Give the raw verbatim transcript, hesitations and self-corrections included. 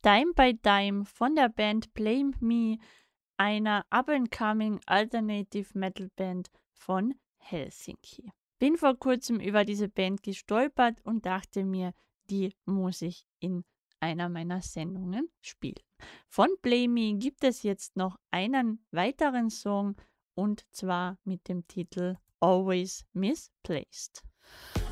Dime by Dime von der Band Blame Me, einer up-and-coming Alternative Metal Band von Helsinki. Bin vor kurzem über diese Band gestolpert und dachte mir, die muss ich in einer meiner Sendungen spielen. Von Blame Me gibt es jetzt noch einen weiteren Song und zwar mit dem Titel Always Misplaced.